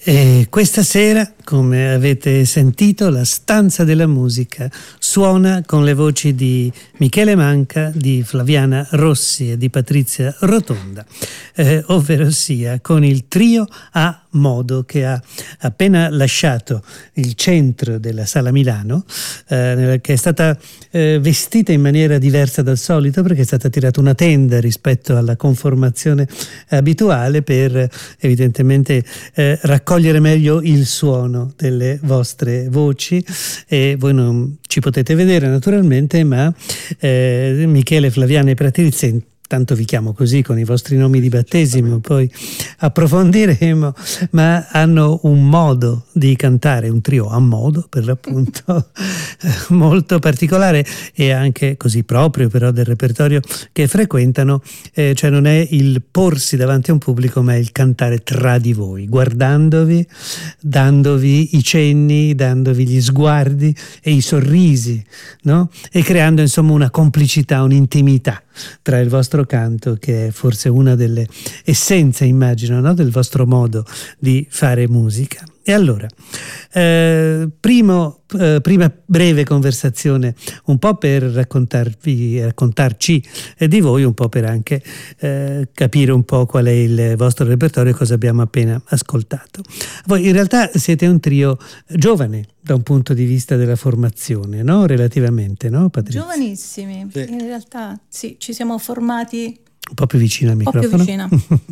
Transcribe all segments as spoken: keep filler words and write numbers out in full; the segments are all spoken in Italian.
E questa sera, come avete sentito, la stanza della musica suona con le voci di Michele Manca, di Flaviana Rossi e di Patrizia Rotonda, eh, ovvero sia con il trio A Modo, che ha appena lasciato il centro della Sala Milano, eh, che è stata eh, vestita in maniera diversa dal solito, perché è stata tirata una tenda rispetto alla conformazione abituale per evidentemente eh, raccogliere meglio il suono delle vostre voci. E voi non ci potete vedere naturalmente, ma eh, Michele, Flaviana e Patrizia, tanto vi chiamo così con i vostri nomi di battesimo, poi approfondiremo, ma hanno un modo di cantare, un trio a modo per l'appunto molto particolare e anche così proprio però del repertorio che frequentano, eh, cioè non è il porsi davanti a un pubblico, ma è il cantare tra di voi, guardandovi, dandovi i cenni, dandovi gli sguardi e i sorrisi, no? E creando insomma una complicità, un'intimità tra il vostro canto, che è forse una delle essenze, immagino, no? del vostro modo di fare musica. E allora, eh, primo, eh, prima breve conversazione, un po' per raccontarvi, raccontarci eh, di voi, un po' per anche eh, capire un po' qual è il vostro repertorio e cosa abbiamo appena ascoltato. Voi in realtà siete un trio giovane da un punto di vista della formazione, no? Relativamente, no, Patrizia? Giovanissimi, sì. In realtà sì, ci siamo formati un po' più vicino al microfono. Un po' più vicino.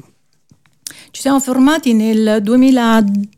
Ci siamo formati nel duemiladiciotto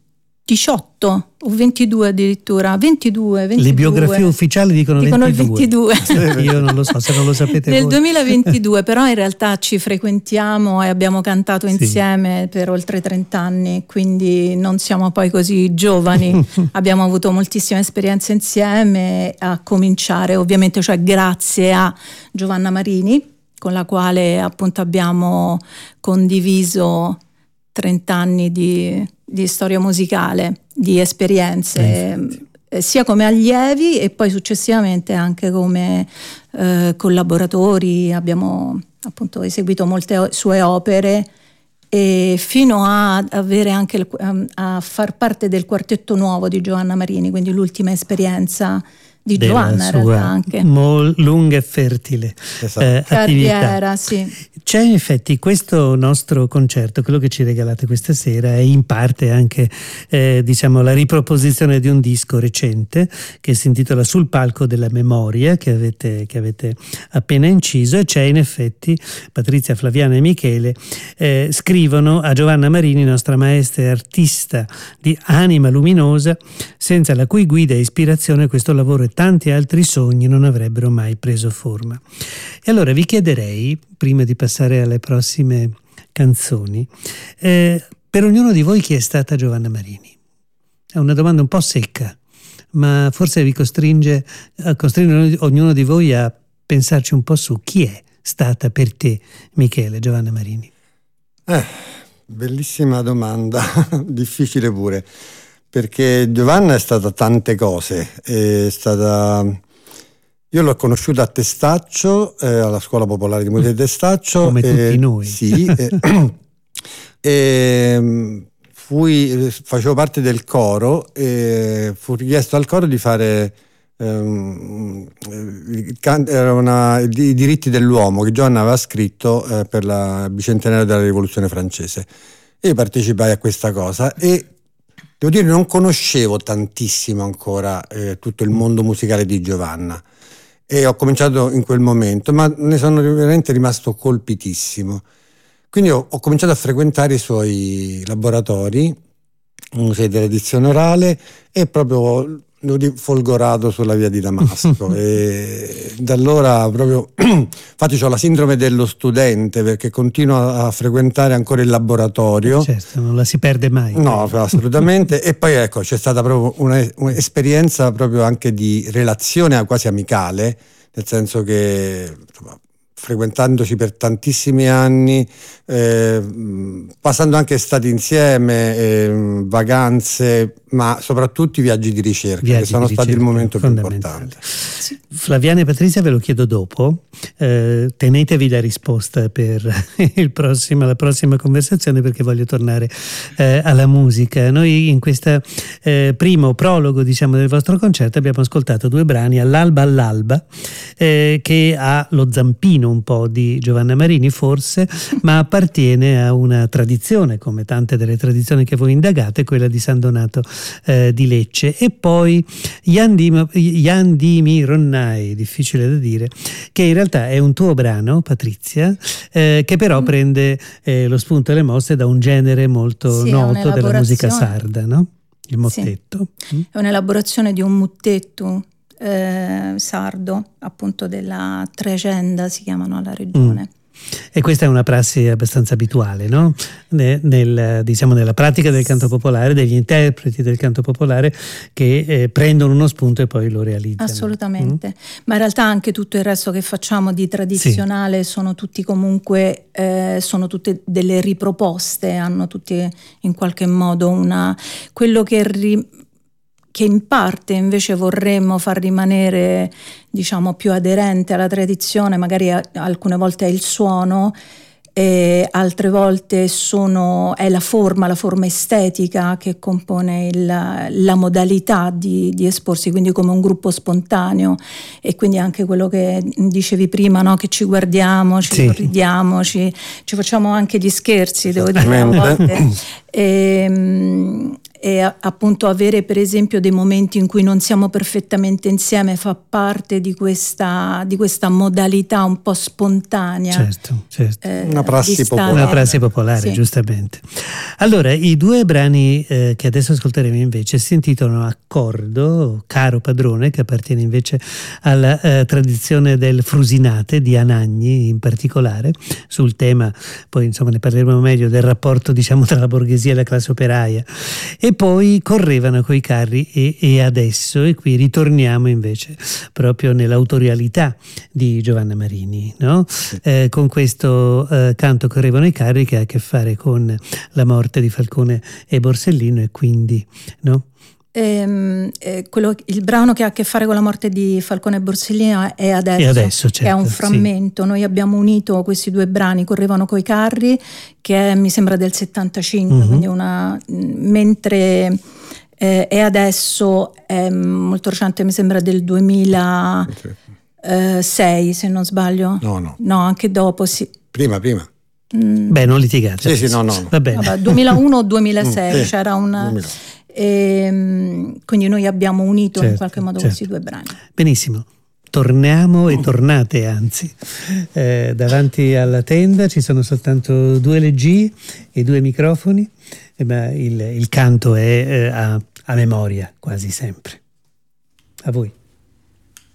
o ventidue addirittura, ventidue, ventidue. Le biografie ufficiali dicono, dicono ventidue. Il ventidue. Io non lo so, se non lo sapete nel voi. duemilaventidue, però in realtà ci frequentiamo e abbiamo cantato insieme sì. per oltre trent'anni, quindi non siamo poi così giovani. Abbiamo avuto moltissime esperienze insieme, a cominciare ovviamente, cioè grazie a Giovanna Marini, con la quale appunto abbiamo condiviso trent'anni di, di storia musicale, di esperienze, eh, sia come allievi e poi successivamente anche come eh, collaboratori. Abbiamo appunto eseguito molte sue opere e fino a avere anche il, a far parte del quartetto nuovo di Giovanna Marini, quindi l'ultima esperienza di della Giovanna in realtà anche mol, lunga e fertile esatto. eh, carriera, attività. Sì. C'è in effetti questo nostro concerto, quello che ci regalate questa sera, è in parte anche eh, diciamo la riproposizione di un disco recente che si intitola Sul palco della memoria, che avete, che avete appena inciso, e c'è in effetti Patrizia, Flaviana e Michele eh, scrivono a Giovanna Marini, nostra maestra e artista di anima luminosa, senza la cui guida e ispirazione questo lavoro e tanti altri sogni non avrebbero mai preso forma. E allora vi chiederei, prima di passare alle prossime canzoni, eh, per ognuno di voi chi è stata Giovanna Marini? È una domanda un po' secca, ma forse vi costringe, costringe ognuno di voi a pensarci un po' su. Chi è stata per te, Michele, Giovanna Marini? Eh, bellissima domanda, difficile pure. Perché Giovanna è stata tante cose, è stata... Io l'ho conosciuta a Testaccio, eh, alla Scuola Popolare di Musica di Testaccio. Come e, tutti noi. Sì, e, e fui, facevo parte del coro e fu richiesto al coro di fare um, era una, i diritti dell'uomo che Giovanna aveva scritto eh, per la bicentenario della Rivoluzione francese. E io partecipai a questa cosa e devo dire non conoscevo tantissimo ancora eh, tutto il mondo musicale di Giovanna e ho cominciato in quel momento, ma ne sono veramente rimasto colpitissimo. Quindi ho, ho cominciato a frequentare i suoi laboratori, musei dell'edizione orale, e proprio devo dire, folgorato sulla via di Damasco. E da allora proprio infatti ho la sindrome dello studente, perché continuo a frequentare ancora il laboratorio. Certo, non la si perde mai. No, assolutamente. E poi ecco, c'è stata proprio una, un'esperienza proprio anche di relazione quasi amicale, nel senso che insomma, frequentandoci per tantissimi anni, eh, passando anche estati insieme, eh, vacanze, ma soprattutto i viaggi di ricerca, viaggi che sono stati ricerca, il momento più importante. Sì. Flaviana e Patrizia ve lo chiedo dopo, eh, tenetevi la risposta per il prossimo, la prossima conversazione, perché voglio tornare eh, alla musica. Noi in questo eh, primo prologo, diciamo, del vostro concerto abbiamo ascoltato due brani, All'alba all'alba, eh, che ha lo zampino un po' di Giovanna Marini forse, ma appartiene a una tradizione, come tante delle tradizioni che voi indagate, quella di San Donato eh, di Lecce. E poi Yandimi Ronnai, difficile da dire, che in realtà è un tuo brano, Patrizia, eh, che però mm. prende eh, lo spunto e le mosse da un genere molto sì, noto della musica sarda, no? Il mottetto. Sì. Mm. È un'elaborazione di un mottetto eh, sardo, appunto della Trecenda, si chiamano alla regione. Mm. E questa è una prassi abbastanza abituale, no? Nel, diciamo, nella pratica del canto popolare, degli interpreti del canto popolare che eh, prendono uno spunto e poi lo realizzano. Assolutamente, mm? Ma in realtà anche tutto il resto che facciamo di tradizionale sì. sono tutti comunque, eh, sono tutte delle riproposte, hanno tutti in qualche modo una... quello che... Ri, che in parte invece vorremmo far rimanere, diciamo, più aderente alla tradizione, magari a, alcune volte è il suono, e altre volte sono, è la forma, la forma estetica che compone il, la modalità di, di esporsi, quindi come un gruppo spontaneo, e quindi anche quello che dicevi prima, no? Che ci guardiamo, ci sì. ridiamo, ci, ci facciamo anche gli scherzi, devo dire, a volte. E, e appunto avere per esempio dei momenti in cui non siamo perfettamente insieme fa parte di questa, di questa modalità un po' spontanea. Certo, certo. Eh, una prassi popolare. Una prassi popolare, sì. Giustamente. Allora, i due brani eh, che adesso ascolteremo invece si intitolano Accordo, Caro Padrone, che appartiene invece alla eh, tradizione del Frusinate, di Anagni in particolare, sul tema, poi insomma ne parleremo meglio, del rapporto, diciamo, tra la borghesia e la classe operaia. E poi Correvano coi carri e, e adesso, e qui ritorniamo invece proprio nell'autorialità di Giovanna Marini, no? Eh, con questo eh, canto Correvano i carri, che ha a che fare con la morte di Falcone e Borsellino, e quindi, no? Ehm, eh, quello, il brano che ha a che fare con la morte di Falcone e Borsellino è Adesso, e adesso certo, che è un frammento. Sì. Noi abbiamo unito questi due brani, Correvano coi carri, che è, mi sembra del settantacinque, uh-huh. quindi una, mentre eh, e adesso è molto recente, mi sembra del duemilasei, se non sbaglio. No, no. No, anche dopo, sì. Prima, prima. Mm. Beh, non litigate. Sì, sì, no, no. Va bene. Vabbè, duemilauno o duemilasei, mm, sì. c'era una... duemila. E, quindi noi abbiamo unito certo, in qualche modo certo. questi due brani. Benissimo, torniamo e tornate anzi eh, davanti alla tenda ci sono soltanto due leggi e due microfoni, eh, ma il, il canto è eh, a, a memoria quasi sempre. A voi.